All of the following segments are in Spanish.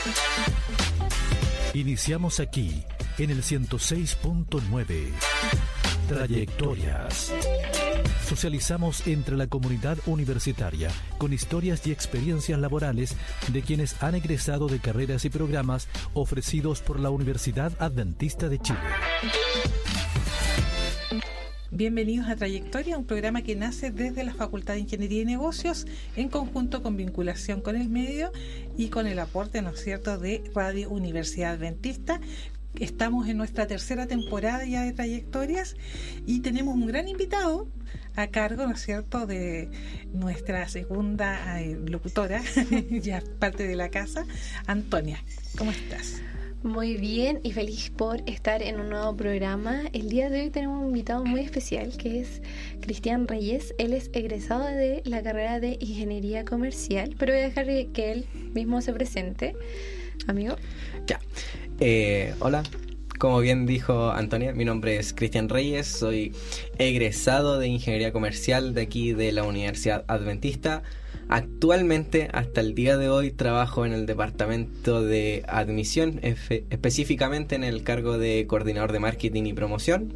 Iniciamos aquí, en el 106.9. Trayectorias. Socializamos entre la comunidad universitaria con historias y experiencias laborales de quienes han egresado de carreras y programas ofrecidos por la Universidad Adventista de Chile. Bienvenidos a Trayectoria, un programa que nace desde la Facultad de Ingeniería y Negocios en conjunto con vinculación con el medio y con el aporte, ¿no es cierto?, de Radio Universidad Adventista. Estamos en nuestra tercera temporada ya de Trayectorias y tenemos un gran invitado a cargo, ¿no es cierto?, de nuestra segunda locutora, ya parte de la casa, Antonia. ¿Cómo estás? Muy bien y feliz por estar en un nuevo programa. El día de hoy tenemos un invitado muy especial que es Cristian Reyes. Él es egresado de la carrera de Ingeniería Comercial, pero voy a dejar que él mismo se presente. Amigo. Ya. Hola, como bien dijo Antonia, mi nombre es Cristian Reyes, soy egresado de Ingeniería Comercial de aquí de la Universidad Adventista. Actualmente, hasta el día de hoy, trabajo en el departamento de admisión, específicamente en el cargo de coordinador de marketing y promoción.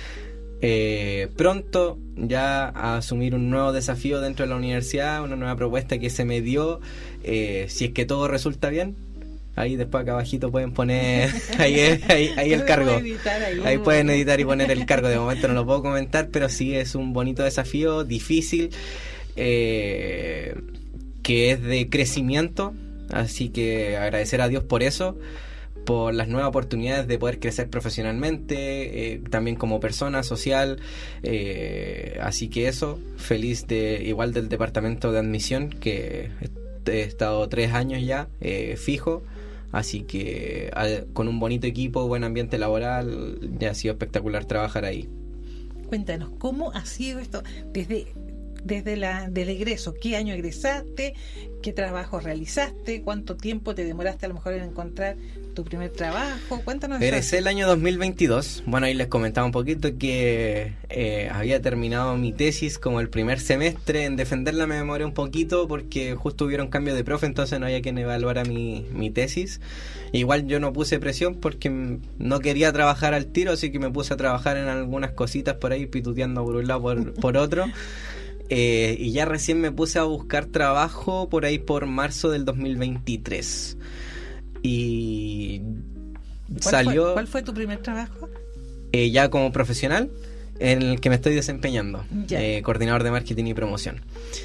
Pronto ya a asumir un nuevo desafío dentro de la universidad, una nueva propuesta que se me dio, si es que todo resulta bien. Ahí después acá abajito pueden poner ahí el cargo. Ahí pueden editar y poner el cargo. De momento no lo puedo comentar, pero sí es un bonito desafío, difícil, que es de crecimiento. Así que agradecer a Dios por eso, por las nuevas oportunidades de poder crecer profesionalmente, también como persona social. Así que eso, feliz igual del departamento de admisión, que he estado 3 años ya fijo. Así que con un bonito equipo, buen ambiente laboral, ya ha sido espectacular trabajar ahí. Cuéntanos, ¿cómo ha sido esto desde del egreso? ¿Qué año egresaste? ¿Qué trabajo realizaste? ¿Cuánto tiempo te demoraste a lo mejor en encontrar tu primer trabajo? Cuéntanos. Egresé el año 2022. Bueno, ahí les comentaba un poquito que había terminado mi tesis como el primer semestre. En defenderla me demoré un poquito porque justo hubieron cambio de profe, entonces no había quien evaluara mi tesis. Igual yo no puse presión porque no quería trabajar al tiro, así que me puse a trabajar en algunas cositas por ahí, pituteando por un lado por otro. Y ya recién me puse a buscar trabajo por ahí por marzo del 2023. Y ¿Cuál fue tu primer trabajo? Ya como profesional, en el que me estoy desempeñando, coordinador de marketing y promoción.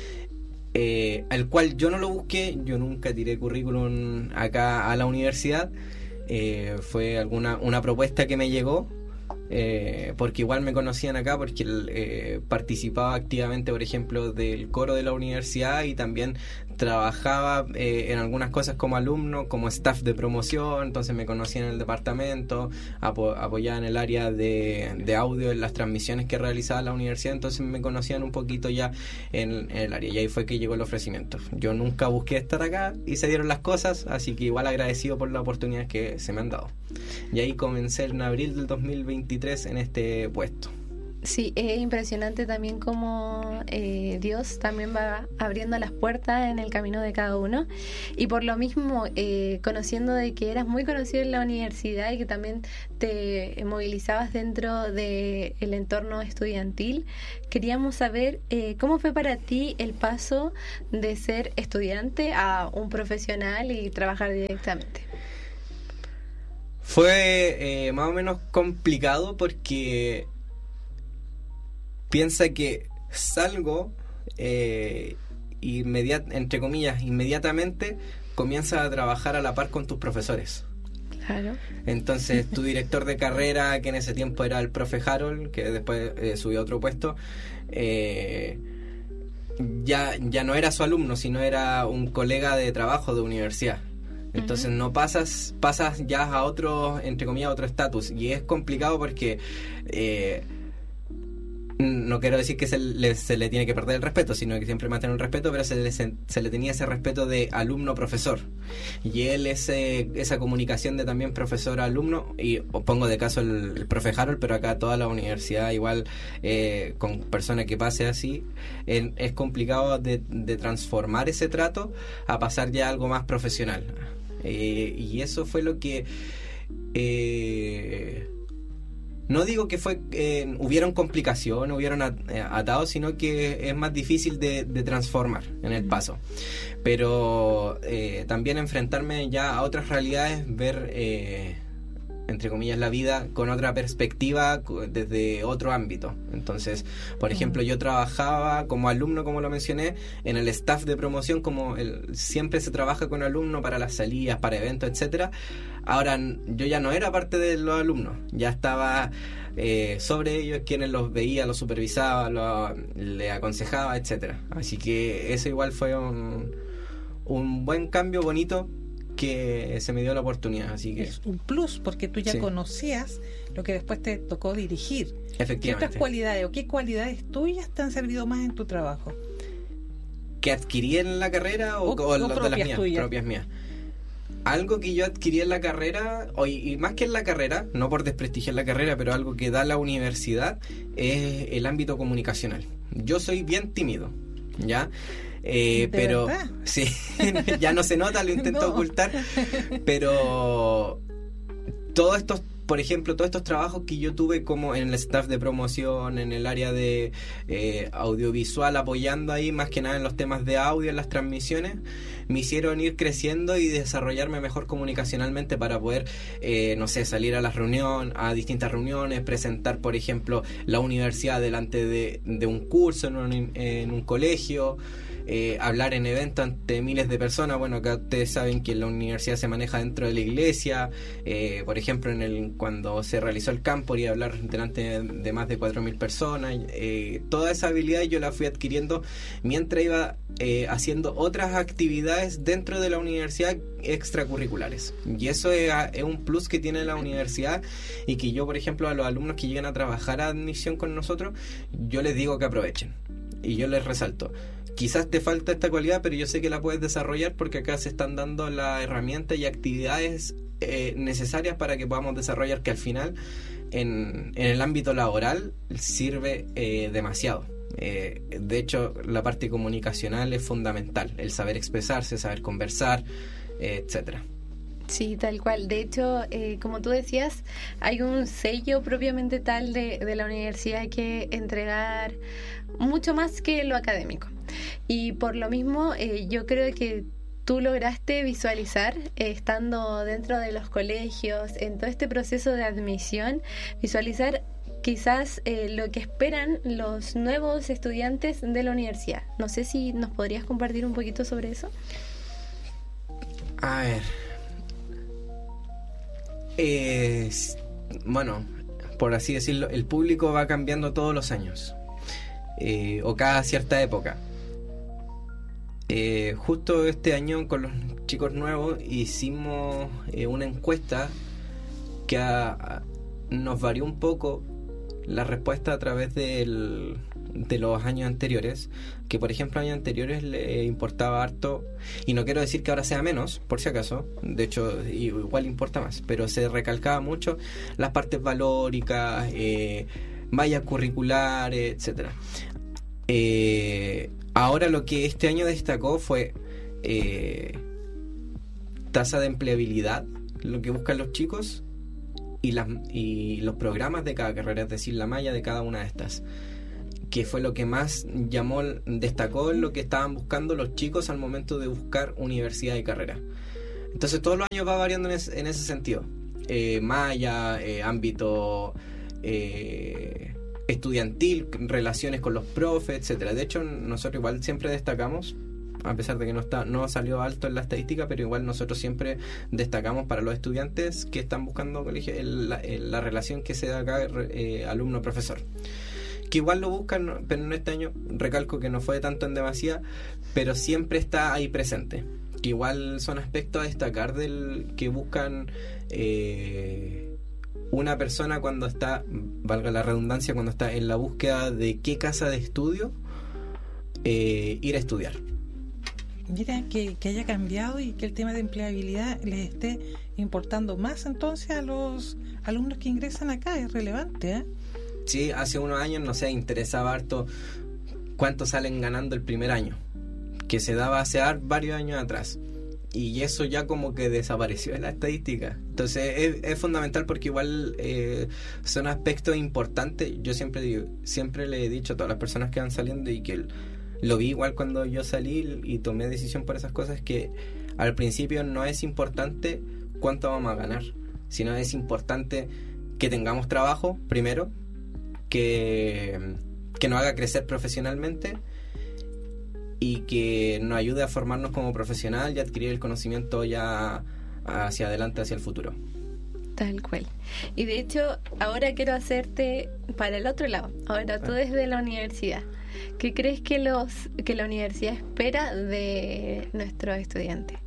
Al cual yo no lo busqué, yo nunca tiré currículum acá a la universidad. Fue una propuesta que me llegó. Porque igual me conocían acá porque participaba activamente, por ejemplo, del coro de la universidad y también trabajaba en algunas cosas como alumno, como staff de promoción. Entonces me conocían en el departamento, apoyaba en el área de audio en las transmisiones que realizaba la universidad, entonces me conocían un poquito ya en el área, y ahí fue que llegó el ofrecimiento. Yo nunca busqué estar acá y se dieron las cosas, así que igual agradecido por la oportunidad que se me han dado. Y ahí comencé en abril del 2023 en este puesto. Sí, es impresionante también cómo Dios también va abriendo las puertas en el camino de cada uno. Y por lo mismo, conociendo de que eras muy conocido en la universidad y que también te movilizabas dentro del entorno estudiantil, queríamos saber cómo fue para ti el paso de ser estudiante a un profesional y trabajar directamente. Fue más o menos complicado porque piensa que salgo entre comillas, inmediatamente comienzas a trabajar a la par con tus profesores. Claro. Entonces tu director de carrera, que en ese tiempo era el profe Harold, que después subió a otro puesto, ya no era su alumno, sino era un colega de trabajo de universidad. Entonces no pasas ya a otro, entre comillas, otro estatus. Y es complicado porque no quiero decir que se le tiene que perder el respeto, sino que siempre mantener un respeto, pero se le tenía ese respeto de alumno-profesor. Y él esa comunicación de también profesor-alumno, y pongo de caso el profe Harold, pero acá toda la universidad igual, con personas que pase así, es complicado de transformar ese trato a pasar ya a algo más profesional. Y eso fue lo que... no digo que hubieron complicaciones, hubieron atados, sino que es más difícil de transformar en el paso. Pero también enfrentarme ya a otras realidades, ver, entre comillas, la vida con otra perspectiva, desde otro ámbito. Entonces, por ejemplo, yo trabajaba como alumno, como lo mencioné, en el staff de promoción, siempre se trabaja con alumnos para las salidas, para eventos, etcétera. Ahora yo ya no era parte de los alumnos, ya estaba sobre ellos, quienes los veía, los supervisaba, le aconsejaba, etcétera. Así que eso igual fue un buen cambio bonito que se me dio la oportunidad. Así que es un plus, porque tú ya conocías lo que después te tocó dirigir. Efectivamente. ¿Qué otras cualidades o qué cualidades tuyas te han servido más en tu trabajo? ¿Que adquirí en la carrera o de las propias mías? Algo que yo adquirí en la carrera, y más que en la carrera, no por desprestigiar la carrera, pero algo que da la universidad, es el ámbito comunicacional. Yo soy bien tímido, ¿ya? Pero ¿verdad? Sí, ya no se nota, lo intento ocultar, pero todos estos trabajos que yo tuve como en el staff de promoción, en el área de audiovisual, apoyando ahí más que nada en los temas de audio, en las transmisiones, me hicieron ir creciendo y desarrollarme mejor comunicacionalmente para poder, salir a distintas reuniones, presentar, por ejemplo, la universidad delante de un curso en un colegio, hablar en eventos ante miles de personas. Bueno, acá ustedes saben que la universidad se maneja dentro de la iglesia, por ejemplo, cuando se realizó el campo, y hablar delante de más de 4.000 personas. Toda esa habilidad yo la fui adquiriendo mientras iba haciendo otras actividades dentro de la universidad extracurriculares, y eso es un plus que tiene la universidad, y que yo, por ejemplo, a los alumnos que llegan a trabajar a admisión con nosotros, yo les digo que aprovechen, y yo les resalto: quizás te falta esta cualidad, pero yo sé que la puedes desarrollar, porque acá se están dando las herramientas y actividades necesarias para que podamos desarrollar, que al final en el ámbito laboral sirve demasiado. De hecho, la parte comunicacional es fundamental, el saber expresarse, saber conversar, etcétera. Sí, tal cual. De hecho, como tú decías, hay un sello propiamente tal de la universidad que entregar mucho más que lo académico. Y por lo mismo, yo creo que tú lograste visualizar, estando dentro de los colegios, en todo este proceso de admisión, visualizar quizás lo que esperan los nuevos estudiantes de la universidad. No sé si nos podrías compartir un poquito sobre eso. A ver, bueno, por así decirlo, el público va cambiando todos los años, o cada cierta época. Justo este año, con los chicos nuevos, hicimos una encuesta que nos varió un poco la respuesta a través de los años anteriores, que por ejemplo años anteriores le importaba harto, y no quiero decir que ahora sea menos, por si acaso, de hecho igual importa más, pero se recalcaba mucho las partes valóricas, mallas curriculares, etcétera. Ahora lo que este año destacó fue tasa de empleabilidad, lo que buscan los chicos, y los programas de cada carrera, es decir, la malla de cada una de estas, que fue lo que más destacó lo que estaban buscando los chicos al momento de buscar universidad y carrera. Entonces todos los años va variando en ese sentido, malla, ámbito estudiantil, relaciones con los profes, etcétera. De hecho, nosotros igual siempre destacamos, a pesar de que no salió alto en la estadística, pero igual nosotros siempre destacamos para los estudiantes que están buscando colegio la relación que se da acá, alumno-profesor, que igual lo buscan, pero en este año recalco que no fue tanto en demasía, pero siempre está ahí presente, que igual son aspectos a destacar que buscan una persona cuando está, valga la redundancia, cuando está en la búsqueda de qué casa de estudio ir a estudiar. Mira, que haya cambiado y que el tema de empleabilidad les esté importando más entonces a los alumnos que ingresan acá, es relevante, ¿eh? Sí, hace unos años, no sé, interesaba harto cuánto salen ganando el primer año, que se daba hace varios años atrás. y eso ya como que desapareció en la estadística. Entonces es fundamental porque igual son aspectos importantes. Yo siempre le he dicho a todas las personas que van saliendo, y que lo vi igual cuando yo salí y tomé decisión por esas cosas, que al principio no es importante cuánto vamos a ganar, sino es importante que tengamos trabajo primero, que nos haga crecer profesionalmente y que nos ayude a formarnos como profesional y adquirir el conocimiento ya hacia adelante, hacia el futuro. Tal cual. Y de hecho, ahora quiero hacerte para el otro lado. Ahora tú desde la universidad, ¿qué crees que la universidad espera de nuestros estudiantes?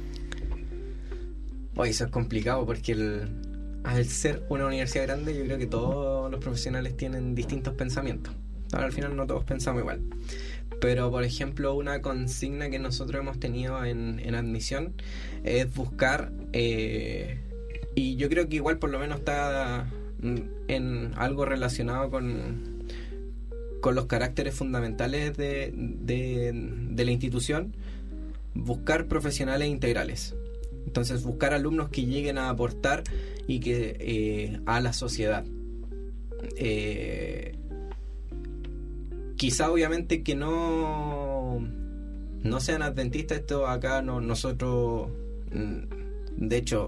Oye, eso es complicado porque al ser una universidad grande, yo creo que todos los profesionales tienen distintos pensamientos. Ahora, al final no todos pensamos igual. Pero, por ejemplo, una consigna que nosotros hemos tenido en admisión es buscar, y yo creo que igual por lo menos está en algo relacionado con los caracteres fundamentales de la institución, buscar profesionales integrales. Entonces, buscar alumnos que lleguen a aportar y que a la sociedad. Quizá obviamente que no sean adventistas. Esto acá nosotros, de hecho,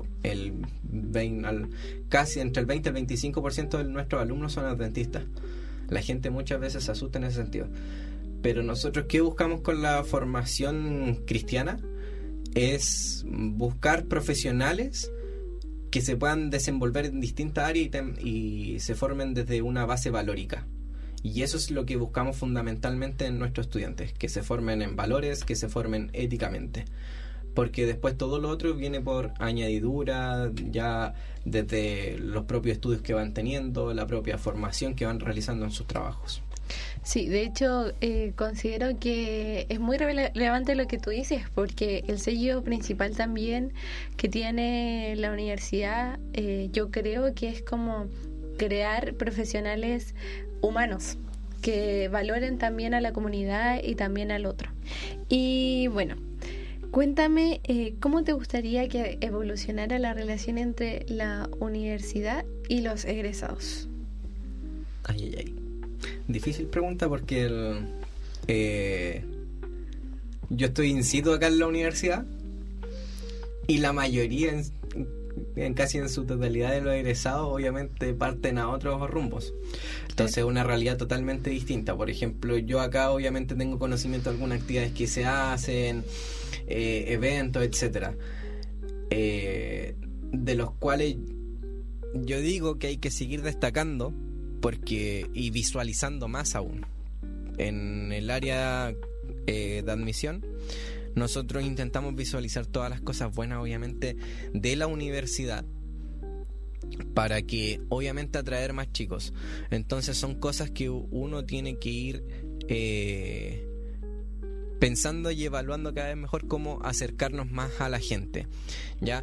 casi entre el 20 y el 25% de nuestros alumnos son adventistas. La gente muchas veces se asusta en ese sentido. Pero nosotros, ¿qué buscamos con la formación cristiana? Es buscar profesionales que se puedan desenvolver en distintas áreas y se formen desde una base valórica. Y eso es lo que buscamos fundamentalmente en nuestros estudiantes, que se formen en valores, que se formen éticamente. Porque después todo lo otro viene por añadidura, ya desde los propios estudios que van teniendo, la propia formación que van realizando en sus trabajos. Sí, de hecho considero que es muy relevante lo que tú dices, porque el sello principal también que tiene la universidad, yo creo que es como crear profesionales humanos que valoren también a la comunidad y también al otro. Y bueno, cuéntame, ¿cómo te gustaría que evolucionara la relación entre la universidad y los egresados? Ay. Difícil pregunta porque yo estoy in situ acá en la universidad y la mayoría, casi en su totalidad de los egresados, obviamente parten a otros rumbos. Entonces es una realidad totalmente distinta. Por ejemplo, yo acá obviamente tengo conocimiento de algunas actividades que se hacen, eventos, etcétera, de los cuales yo digo que hay que seguir destacando y visualizando más aún. En el área de admisión, nosotros intentamos visualizar todas las cosas buenas, obviamente, de la universidad, para que, obviamente, atraer más chicos. Entonces son cosas que uno tiene que ir pensando y evaluando cada vez mejor cómo acercarnos más a la gente, ¿ya?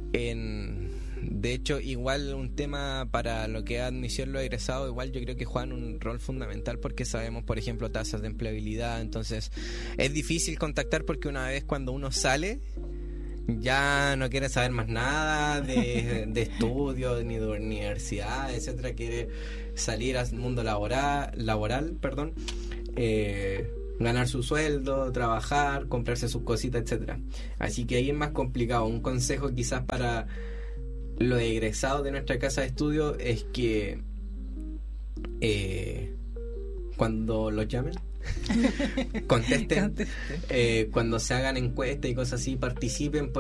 De hecho, igual un tema para lo que es admisión los egresados, igual yo creo que juegan un rol fundamental, porque sabemos, por ejemplo, tasas de empleabilidad. Entonces es difícil contactar, porque una vez cuando uno sale ya no quiere saber más nada de estudios ni de universidad, etcétera. Quiere salir al mundo laboral, ganar su sueldo, trabajar, comprarse sus cositas, etcétera. Así que ahí es más complicado. Un consejo quizás para los egresados de nuestra casa de estudio es que cuando los llamen contesten, cuando se hagan encuestas y cosas así, participen,